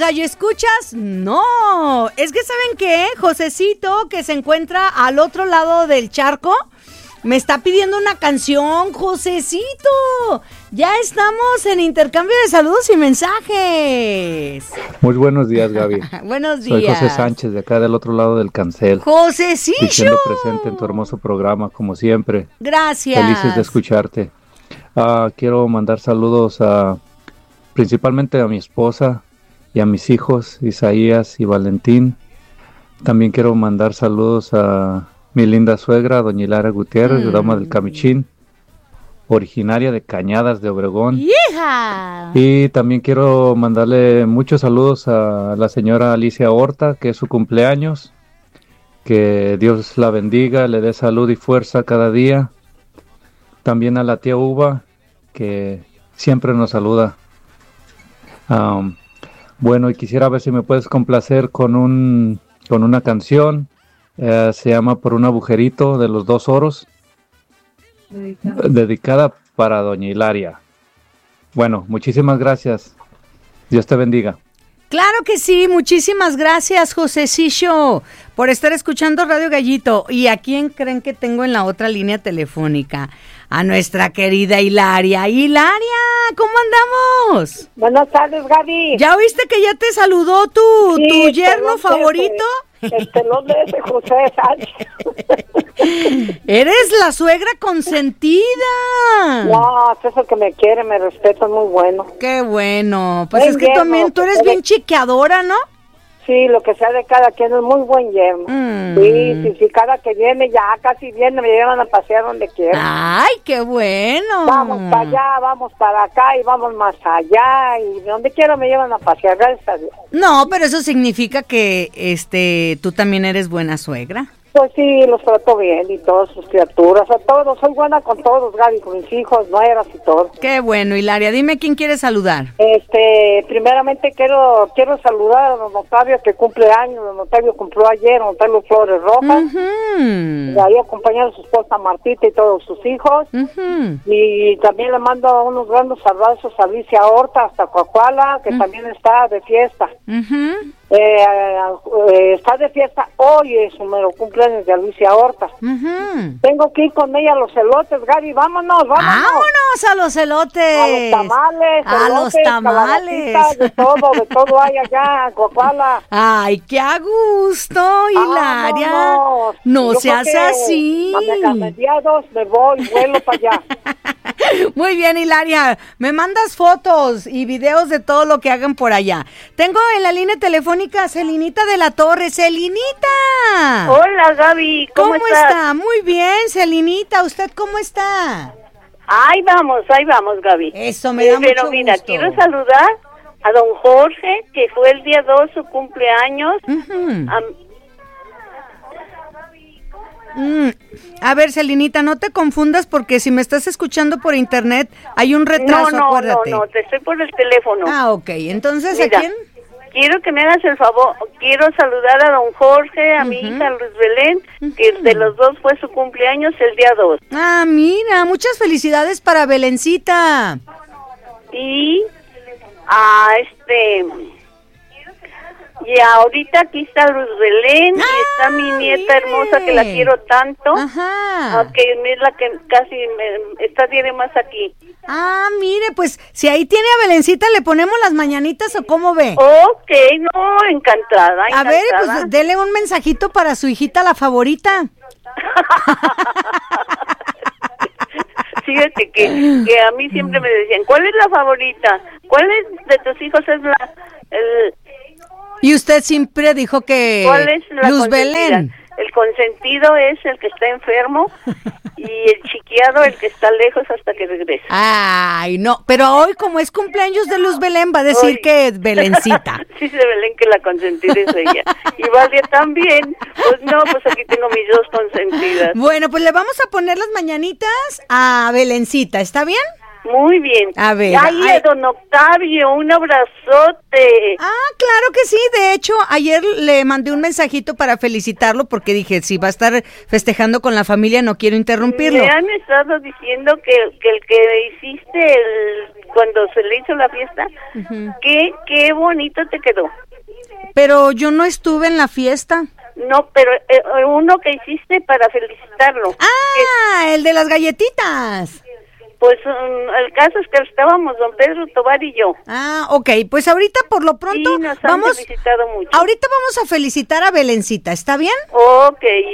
radioescuchas, no. Es que ¿saben qué? Josecito, que se encuentra al otro lado del charco, me está pidiendo una canción, Josecito. Ya estamos en intercambio de saludos y mensajes. Muy buenos días, Gaby. Buenos días. Soy José Sánchez, de acá del otro lado del cancel. Josecillo. Diciendo presente en tu hermoso programa, como siempre. Gracias. Felices de escucharte. Quiero mandar saludos principalmente a mi esposa y a mis hijos, Isaías y Valentín. También quiero mandar saludos a mi linda suegra, doña Hilaria Gutiérrez, dama del Camichín, originaria de Cañadas de Obregón. ¡Hija! Y también quiero mandarle muchos saludos a la señora Alicia Horta, que es su cumpleaños. Que Dios la bendiga, le dé salud y fuerza cada día. También a la tía Uva, que siempre nos saluda. Bueno, y quisiera ver si me puedes complacer con una canción. Se llama Por un agujerito, de Los Dos Oros. Dedicada para doña Hilaria. Bueno, muchísimas gracias. Dios te bendiga. Claro que sí, muchísimas gracias, Josecillo, por estar escuchando Radio Gallito. ¿Y a quién creen que tengo en la otra línea telefónica? A nuestra querida Hilaria. Hilaria, ¿cómo andamos? Buenas tardes, Gaby. ¿Ya oíste que ya te saludó tu yerno favorito? No de ese José Sánchez. Eres la suegra consentida. No, es el que me quiere, me respeta, es muy bueno. Qué bueno. Pues es que también tú eres bien chiqueadora, ¿no? Sí, lo que sea de cada quien es muy buen yerno. Sí, cada que viene, ya casi viene, me llevan a pasear donde quiera. ¡Ay, qué bueno! Vamos para allá, vamos para acá y vamos más allá y donde quiera me llevan a pasear, gracias a Dios. No, pero eso significa que tú también eres buena suegra. Pues sí, los trato bien y todas sus criaturas, a todos, soy buena con todos, Gaby, con mis hijos, nueras y todo. Qué bueno, Hilaria, dime quién quiere saludar. Primeramente quiero saludar a don Octavio que cumple años, don Octavio cumplió ayer, don Octavio Flores Rojas, de ahí acompañado a su esposa Martita y todos sus hijos, y también le mando unos grandes abrazos a Alicia Horta hasta Coahuila, que también está de fiesta. Está de fiesta hoy, es su mero cumpleaños de Alicia Horta. Tengo que ir con ella a los elotes, Gaby, vámonos. ¡Vámonos a los elotes! A los tamales. De todo hay allá en Coahuila. ¡Ay, qué a gusto, Hilaria! No seas así. A mediados me voy, vuelo para allá. Muy bien, Hilaria, me mandas fotos y videos de todo lo que hagan por allá. Tengo en la línea telefónica a Celinita de la Torre. ¡Celinita! Hola, Gaby, ¿cómo está? Muy bien, Celinita, ¿usted cómo está? Ahí vamos, Gaby. Eso me da mucho gusto. Pero mira, quiero saludar a don Jorge, que fue el día 2 su cumpleaños. A ver, Celinita, no te confundas porque si me estás escuchando por internet hay un retraso, acuérdate. No, te estoy por el teléfono. Ok, entonces, mira, ¿a quién? Quiero que me hagas el favor, quiero saludar a don Jorge, a mi hija Luz Belén, que de los dos fue su cumpleaños el día 2. Ah, mira, muchas felicidades para Belencita. Y y ahorita aquí está Luz Belén, y está mi nieta hermosa que la quiero tanto. Aunque es la que casi tiene más aquí. Ah, mire, pues si ahí tiene a Belencita, ¿le ponemos las mañanitas o cómo ve? Ok, no, encantada. A ver, pues dele un mensajito para su hijita, la favorita. Fíjate que a mí siempre me decían, ¿cuál es la favorita? ¿Cuál de tus hijos es Y usted siempre dijo que ¿cuál es la Luz consentida? Belén. El consentido es el que está enfermo y el chiquiado el que está lejos hasta que regrese. Ay, no, pero hoy como es cumpleaños de Luz Belén va a decir que Belencita. Sí, de Belén, que la consentida es ella. Y Valia también. Pues no, pues aquí tengo mis dos consentidas. Bueno, pues le vamos a poner las mañanitas a Belencita, ¿está bien? Muy bien. A ver. Ay, don Octavio, un abrazote. Claro que sí. De hecho, ayer le mandé un mensajito para felicitarlo porque dije, si va a estar festejando con la familia, no quiero interrumpirlo. Me han estado diciendo que el que hiciste cuando se le hizo la fiesta, qué bonito te quedó. Pero yo no estuve en la fiesta. No, pero uno que hiciste para felicitarlo. El de las galletitas. Pues el caso es que estábamos don Pedro Tobar y yo. Ok, pues ahorita por lo pronto nos han felicitado mucho. Ahorita vamos a felicitar a Belencita, ¿está bien? Ok.